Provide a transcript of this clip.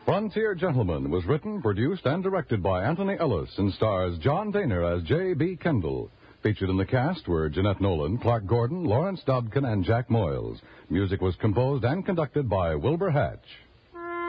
Frontier Gentleman was written, produced, and directed by Anthony Ellis and stars John Daner as J.B. Kendall. Featured in the cast were Jeanette Nolan, Clark Gordon, Lawrence Dobkin, and Jack Moyles. Music was composed and conducted by Wilbur Hatch.